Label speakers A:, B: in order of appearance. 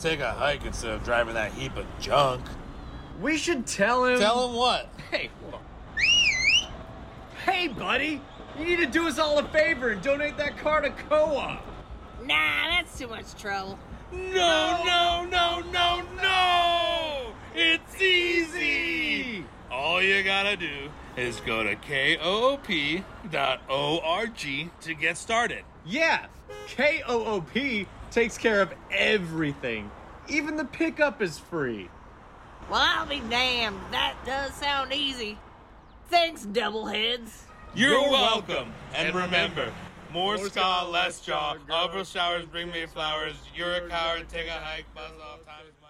A: Take a hike instead of driving that heap of junk.
B: We should tell him...
A: Tell him what?
B: Hey, hold on. Hey, buddy! You need to do us all a favor and donate that car to Co-op.
C: Nah, that's too much trouble.
A: No! It's easy! All you gotta do is go to koop.org to get started.
B: Yeah, KOOP takes care of everything. Even the pickup is free.
C: Well, I'll be damned. That does sound easy. Thanks, doubleheads.
A: You're welcome. And remember, more ska, less chalk. Over showers bring me flowers. You're a coward, take a hike, buzz off, time's